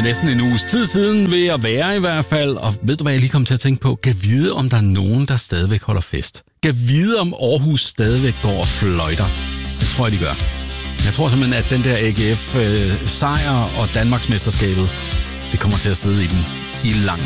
vel næsten en uges tid siden ved at være i hvert fald. Og ved du, hvad jeg lige kom til at tænke på? Kan vide, om der er nogen, der stadigvæk holder fest. Kan vide, om Aarhus stadigvæk går og fløjter. Det tror jeg, de gør. Jeg tror simpelthen, at den der AGF-sejr og Danmarksmesterskabet, det kommer til at sidde i den i lang